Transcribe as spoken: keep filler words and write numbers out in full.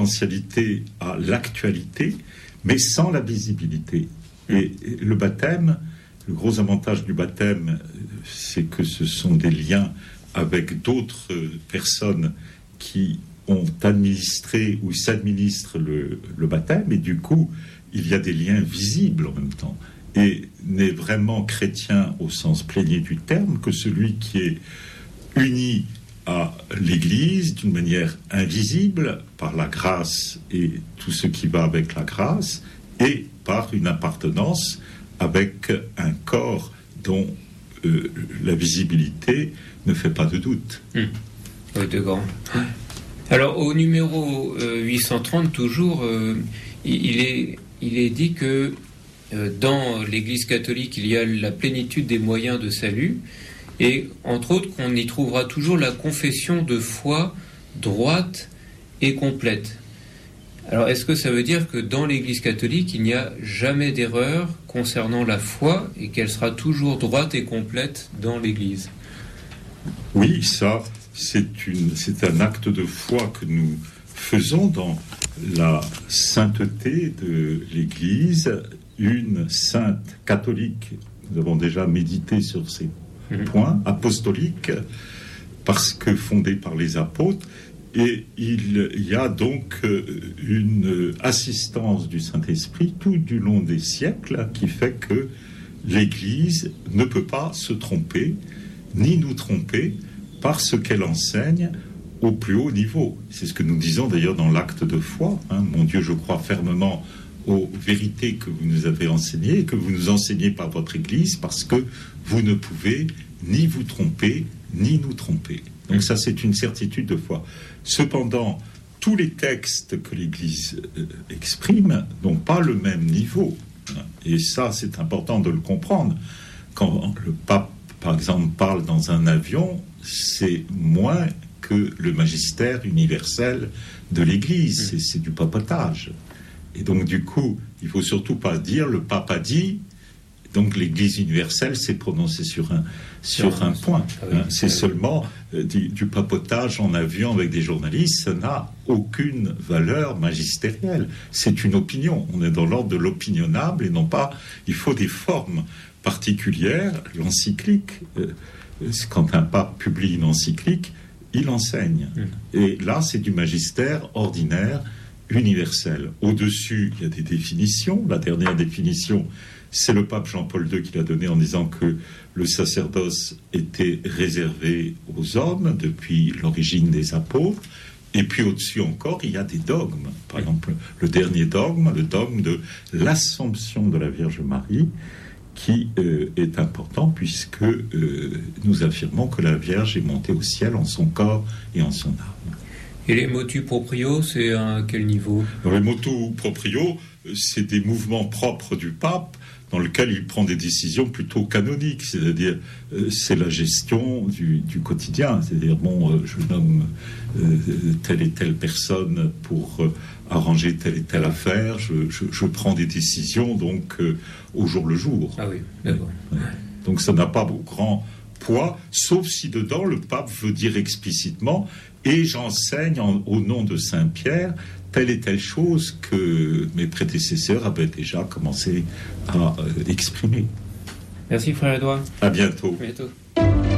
potentialité à l'actualité, mais sans la visibilité. Et, et le baptême, le gros avantage du baptême, c'est que ce sont des liens avec d'autres personnes qui ont administré ou s'administrent le, le baptême, et du coup, il y a des liens visibles en même temps. Et n'est vraiment chrétien au sens plénier du terme que celui qui est uni à l'Église d'une manière invisible par la grâce et tout ce qui va avec la grâce, et par une appartenance avec un corps dont euh, la visibilité ne fait pas de doute. Mmh. Oui, de grand. Alors au numéro euh, huit cent trente, toujours, euh, il, est, il est dit que euh, dans l'Église catholique, il y a la plénitude des moyens de salut, et entre autres qu'on y trouvera toujours la confession de foi droite et complète. Alors est-ce que ça veut dire que dans l'Église catholique, il n'y a jamais d'erreur concernant la foi et qu'elle sera toujours droite et complète dans l'Église ? Oui, ça, c'est, une, c'est un acte de foi que nous faisons dans la sainteté de l'Église, une sainte catholique. Nous avons déjà médité sur ces mmh. points, apostoliques, parce que fondée par les apôtres, et il y a donc une assistance du Saint-Esprit tout du long des siècles qui fait que l'Église ne peut pas se tromper, ni nous tromper, par ce qu'elle enseigne au plus haut niveau. C'est ce que nous disons d'ailleurs dans l'acte de foi. Hein. Mon Dieu, je crois fermement aux vérités que vous nous avez enseignées et que vous nous enseignez par votre Église, parce que vous ne pouvez ni vous tromper, ni nous tromper. Donc ça, c'est une certitude de foi. Cependant, tous les textes que l'Église euh, exprime n'ont pas le même niveau. Hein. Et ça, c'est important de le comprendre. Quand le pape, par exemple, parle dans un avion, c'est moins que le magistère universel de l'Église. C'est, c'est du papotage. Et donc, du coup, il ne faut surtout pas dire le pape a dit, donc l'Église universelle s'est prononcée sur un, sur un point. Ah oui, hein. C'est ah oui. seulement euh, du, du papotage en avion avec des journalistes, ça n'a aucune valeur magistérielle. C'est une opinion. On est dans l'ordre de l'opinionnable et non pas... Il faut des formes particulières. L'encyclique, euh, quand un pape publie une encyclique, il enseigne. Mmh. Et là, c'est du magistère ordinaire, universel. Au-dessus, il y a des définitions. La dernière définition, c'est le pape Jean-Paul deux qui l'a donnée en disant que le sacerdoce était réservé aux hommes depuis l'origine des apôtres. Et puis au-dessus encore, il y a des dogmes. Par exemple, le dernier dogme, le dogme de l'Assomption de la Vierge Marie, qui euh, est important puisque euh, nous affirmons que la Vierge est montée au ciel en son corps et en son âme. Et les motu proprio, c'est à quel niveau ? Alors, les motu proprio, c'est des mouvements propres du pape dans lequel il prend des décisions plutôt canoniques, c'est-à-dire euh, c'est la gestion du, du quotidien, c'est-à-dire bon, euh, je nomme euh, telle et telle personne pour euh, arranger telle et telle affaire, je, je, je prends des décisions donc euh, au jour le jour. Ah oui, d'accord. Ouais. Donc ça n'a pas grand poids, sauf si dedans le pape veut dire explicitement et j'enseigne en, au nom de Saint Pierre telle et telle chose que mes prédécesseurs avaient déjà commencé à euh, exprimer. Merci frère Édouard. À bientôt. À bientôt.